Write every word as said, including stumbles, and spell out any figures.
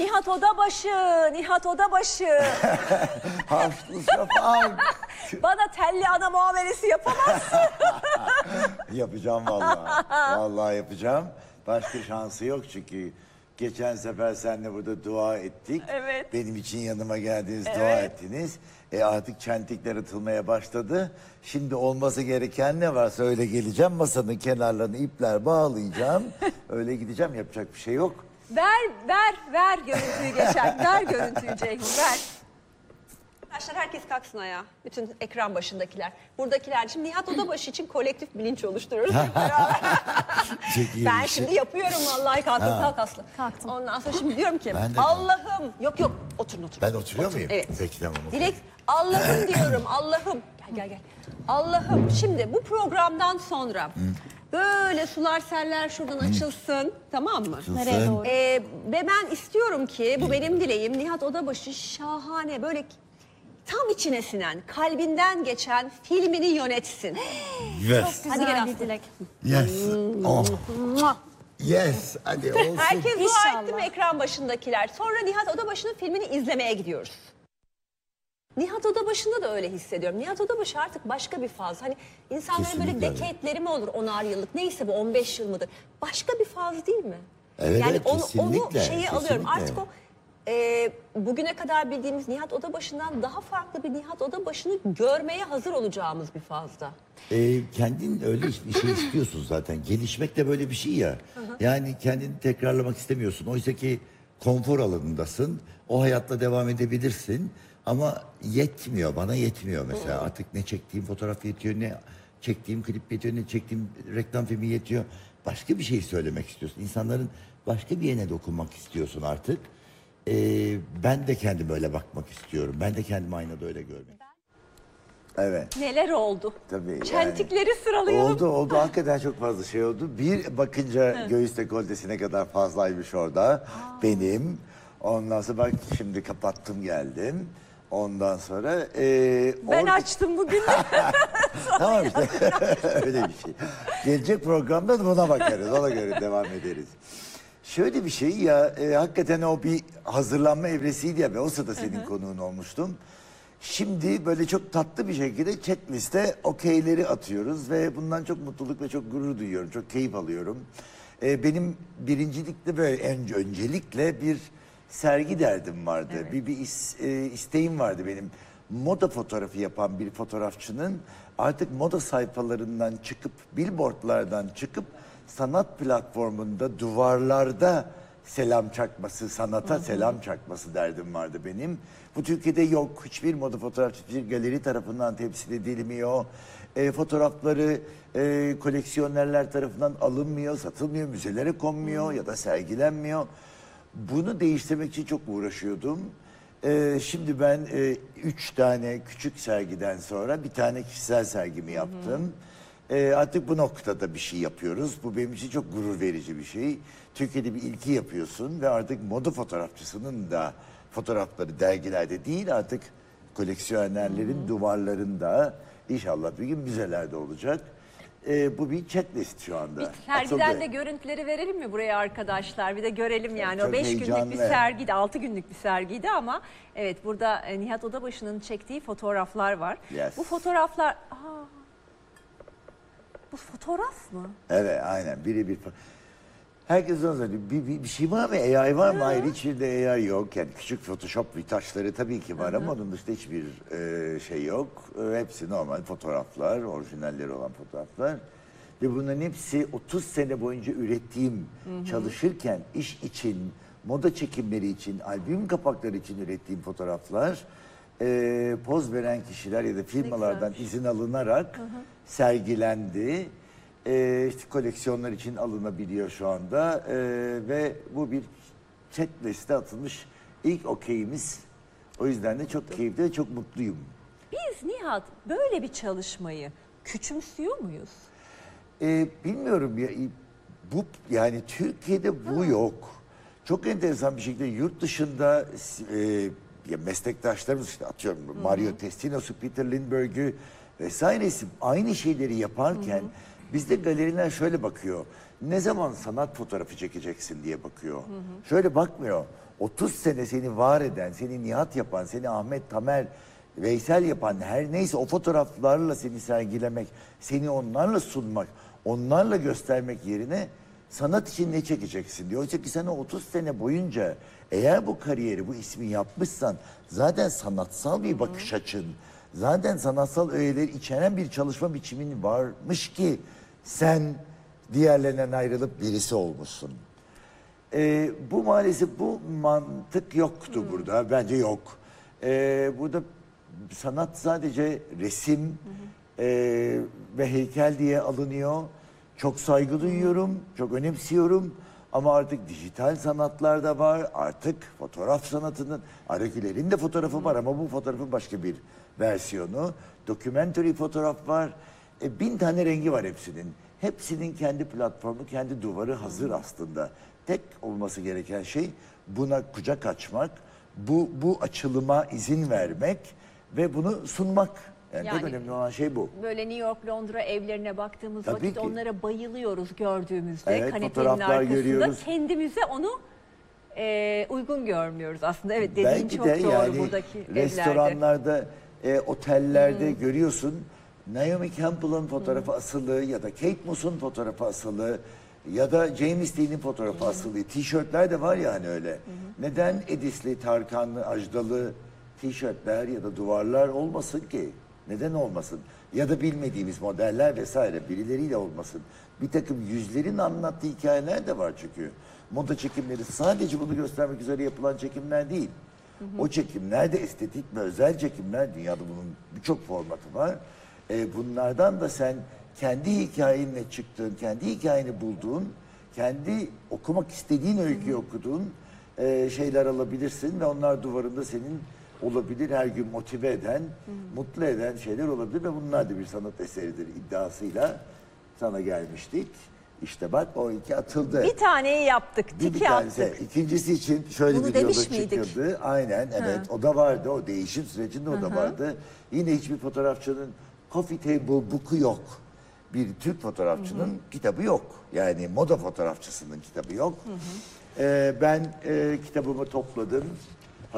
Nihat Odabaşı, Nihat Odabaşı. Haçlı Şafak. Bana telli ana muamelesi yapamazsın. Yapacağım vallahi. Vallahi yapacağım. Başka şansı yok çünkü geçen sefer seninle burada dua ettik. Evet. Benim için yanıma geldiniz, Evet. dua ettiniz. E artık çentikler atılmaya başladı. Şimdi olması gereken ne varsa öyle geleceğim. Masanın kenarlarını ipler bağlayacağım. Öyle gideceğim, yapacak bir şey yok. Ver, ver, ver görüntüyü geçen. Ver görüntüyü Ceyhun, ver. Arkadaşlar herkes kalksın ayağa. Bütün ekran başındakiler. Buradakiler. Şimdi Nihat Odabaşı için kolektif bilinç oluşturuyoruz. Ben şimdi yapıyorum vallahi, kalkın kalk Aslı. Kalktım. Ondan sonra şimdi diyorum ki Allah'ım. Yok yok, oturun oturun. Ben oturuyor muyum? Evet. Peki tamam. Dilek, Allah'ım diyorum, Allah'ım. Gel gel gel. Allah'ım, şimdi bu programdan sonra böyle sular seller şuradan açılsın, tamam mı? Nereye doğru? Ee, ve ben istiyorum ki, bu benim dileğim, Nihat Odabaşı şahane, böyle tam içine sinen, kalbinden geçen filmini yönetsin. Yes. Hadi gel Aslı. Dilek. Yes. Oh. Yes. Hadi olsun. Herkes dua İnşallah. etti mi ekran başındakiler? Sonra Nihat Odabaşı'nın filmini izlemeye gidiyoruz. Nihat Odabaşı'nda da öyle hissediyorum. Nihat Odabaşı artık başka bir faz. Hani insanların böyle Kesinlikle öyle. deketleri mi olur, onar yıllık, neyse bu on beş yıl mıdır? Başka bir faz değil mi? Evet, yani evet, onu, onu kesinlikle, şeyi alıyorum. kesinlikle. Artık o e, bugüne kadar bildiğimiz Nihat Odabaşı'ndan daha farklı bir Nihat Odabaşı'nı görmeye hazır olacağımız bir fazda. Ee, kendin öyle bir şey istiyorsun zaten. Gelişmek de böyle bir şey ya. Yani kendini tekrarlamak istemiyorsun. Oysa ki konfor alanındasın. O hayatla devam edebilirsin. Ama yetmiyor, bana yetmiyor mesela. Artık ne çektiğim fotoğraf yetiyor, ne çektiğim klip yetiyor, ne çektiğim reklam filmi yetiyor. Başka bir şey söylemek istiyorsun. İnsanların başka bir yerine dokunmak istiyorsun artık. Ee, ben de kendime öyle bakmak istiyorum. Ben de kendimi aynada öyle görmek. Evet. Neler oldu? Tabii. Çentikleri yani, sıralayalım. Oldu oldu. Hakikaten çok fazla şey oldu. Bir bakınca göğüs dekoltesi ne kadar fazlaymış orada. Aa. Benim. Ondan sonra bak şimdi kapattım geldim. Ondan sonra... E, ben orada... açtım bugün. Tamam işte. Öyle bir şey. Gelecek programda da buna bakarız. Ona göre devam ederiz. Şöyle bir şey ya, e, hakikaten o bir hazırlanma evresiydi ya. Ben o sırada senin Hı-hı. konuğun olmuştum. Şimdi böyle çok tatlı bir şekilde checkliste okeyleri atıyoruz ve bundan çok mutluluk ve çok gurur duyuyorum. Çok keyif alıyorum. Ee, benim birincilikle böyle önce, öncelikle bir sergi derdim vardı. Evet. Bir, bir is, e, isteğim vardı benim. Moda fotoğrafı yapan bir fotoğrafçının artık moda sayfalarından çıkıp, billboardlardan çıkıp sanat platformunda, duvarlarda selam çakması, sanata hı hı. selam çakması derdim vardı benim. Bu Türkiye'de yok. Hiçbir moda fotoğrafçı, bir galeri tarafından temsil edilmiyor. E, fotoğrafları e, koleksiyonerler tarafından alınmıyor, satılmıyor, müzelere konmuyor hı. ya da sergilenmiyor. Bunu değiştirmek için çok uğraşıyordum. E, şimdi ben e, üç tane küçük sergiden sonra bir tane kişisel sergimi yaptım. Hı hı. E, artık bu noktada bir şey yapıyoruz. Bu benim için çok gurur verici bir şey. Türkiye'de bir ilki yapıyorsun ve artık moda fotoğrafçısının da fotoğrafları dergilerde değil, artık koleksiyonerlerin hmm. duvarlarında, inşallah bir gün müzelerde olacak. Ee, bu bir checklist şu anda. Bir sergiden de görüntüleri verelim mi buraya arkadaşlar? Bir de görelim yani. Çok o beş günlük bir sergiydi, altı günlük bir sergiydi ama evet, burada Nihat Odabaşı'nın çektiği fotoğraflar var. Yes. Bu fotoğraflar... Aa, bu fotoğraf mı? Evet, aynen. Biri bir... Herkes onu söylüyor. Bir, bir, bir şey var mı? A I var mı? Hayır, hiçbirinde A I yok. Yani küçük Photoshop retouchları tabii ki var Hı -hı. ama onun dışında hiçbir e, şey yok. E, hepsi normal fotoğraflar, orijinalleri olan fotoğraflar. Ve bunların hepsi otuz sene boyunca ürettiğim, Hı -hı. çalışırken iş için, moda çekimleri için, albüm kapakları için ürettiğim fotoğraflar. E, poz veren kişiler ya da firmalardan izin alınarak Hı -hı. sergilendi. Ee, işte koleksiyonlar için alınabiliyor şu anda ee, ve bu bir checkliste atılmış ilk okeyimiz. O yüzden de çok keyifli ve çok mutluyum. Biz Nihat böyle bir çalışmayı küçümsüyor muyuz? Ee, bilmiyorum ya, bu yani Türkiye'de bu ha. yok. Çok enteresan bir şekilde yurt dışında e, ya meslektaşlarımız işte atıyorum Hı -hı. Mario Testino'su, Peter Lindbergh'ü vesairesi aynı şeyleri yaparken Hı -hı. bizde galeriler şöyle bakıyor. Ne zaman sanat fotoğrafı çekeceksin diye bakıyor. Hı hı. Şöyle bakmıyor. otuz sene seni var eden, seni Nihat yapan, seni Ahmet, Tamer, Veysel yapan her neyse o fotoğraflarla seni sergilemek, seni onlarla sunmak, onlarla göstermek yerine sanat için ne çekeceksin diyor. Oysa ki sen o otuz sene boyunca eğer bu kariyeri, bu ismi yapmışsan zaten sanatsal bir bakış açın, zaten sanatsal öğeleri içeren bir çalışma biçimin varmış ki sen diğerlerinden ayrılıp birisi olmuşsun. Ee, bu maalesef bu mantık yoktu Hmm. burada. Bence yok. Ee, burada sanat sadece resim e, ve heykel diye alınıyor. Çok saygı duyuyorum, çok önemsiyorum. Ama artık dijital sanatlar da var. Artık fotoğraf sanatının, Araküler'in de fotoğrafı var ama bu fotoğrafın başka bir versiyonu. Documentary fotoğraf var. E, bin tane rengi var hepsinin. Hepsinin kendi platformu, kendi duvarı hazır aslında. Tek olması gereken şey buna kucak açmak, bu, bu açılıma izin vermek ve bunu sunmak. Yani, Yani- tek önemli olan şey bu. Böyle New York, Londra evlerine baktığımız Tabii vakit ki. onlara bayılıyoruz gördüğümüzde. Evet, Kanepenin fotoğraflar arkasında görüyoruz. kendimize onu e, uygun görmüyoruz aslında. Evet, dediğin Belki çok de doğru yani buradaki evlerde. restoranlarda, e, otellerde görüyorsun. Naomi Campbell'ın fotoğrafı asılı ya da Kate Moss'un fotoğrafı asılı ya da James Dean'in fotoğrafı asılı. Tişörtler de var ya hani öyle. Neden Edis'li, Tarkanlı, Ajdalı tişörtler ya da duvarlar olmasın ki? Neden olmasın? Ya da bilmediğimiz modeller vesaire birileriyle olmasın. Bir takım yüzlerin anlattığı hikayeler de var çünkü. Moda çekimleri sadece bunu göstermek üzere yapılan çekimler değil. O çekimler de estetik ve özel çekimler. Dünyada bunun birçok formatı var. E, bunlardan da sen kendi hikayenle çıktığın, kendi hikayeni bulduğun, kendi okumak istediğin öyküyü okuduğun e, şeyler alabilirsin ve onlar duvarında senin olabilir, her gün motive eden, mutlu eden şeyler olabilir ve bunlar da bir sanat eseridir iddiasıyla sana gelmiştik. İşte bak o iki atıldı. Bir taneyi yaptık, Bir, bir tiki tanesi. attık. İkincisi için şöyle Bunu bir yolda demiş miydik? çıkıldı. Aynen evet o da vardı. O değişim sürecinde o da vardı. Yine hiçbir fotoğrafçının Coffee Table Book'u yok. Bir Türk fotoğrafçının kitabı yok. Yani moda fotoğrafçısının kitabı yok. Ee, ben e, kitabımı topladım.